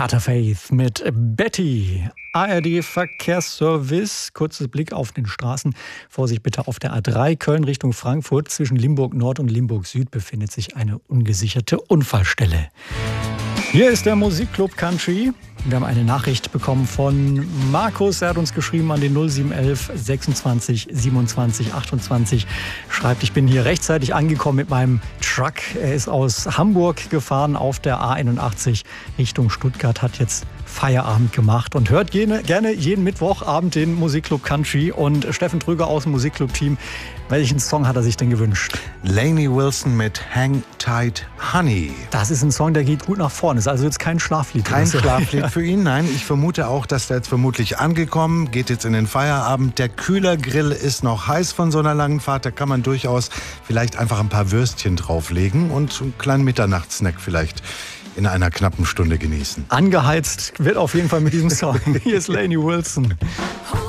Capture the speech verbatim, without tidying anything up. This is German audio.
Carter Faith mit Betty. A R D-Verkehrsservice. Kurzer Blick auf den Straßen. Vorsicht bitte auf der A drei Köln Richtung Frankfurt. Zwischen Limburg Nord und Limburg Süd befindet sich eine ungesicherte Unfallstelle. Hier ist der Musikclub Country. Wir haben eine Nachricht bekommen von Markus. Er hat uns geschrieben an den null sieben eins eins sechsundzwanzig siebenundzwanzig achtundzwanzig. Schreibt, ich bin hier rechtzeitig angekommen mit meinem Truck. Er ist aus Hamburg gefahren auf der A einundachtzig Richtung Stuttgart, hat jetzt Feierabend gemacht und hört gerne, gerne jeden Mittwochabend den Musikclub Country. Und Steffen Trüger aus dem Musikclub-Team, welchen Song hat er sich denn gewünscht? Lainey Wilson mit Hang Tight Honey. Das ist ein Song, der geht gut nach vorne. Ist also jetzt kein Schlaflied. Kein Schlaflied für ihn, nein. Ich vermute auch, dass der jetzt vermutlich angekommen, geht jetzt in den Feierabend. Der Kühlergrill ist noch heiß von so einer langen Fahrt. Da kann man durchaus vielleicht einfach ein paar Würstchen drauflegen und einen kleinen Mitternachtssnack vielleicht in einer knappen Stunde genießen. Angeheizt wird auf jeden Fall mit diesem Song. Hier ist Lainey Wilson.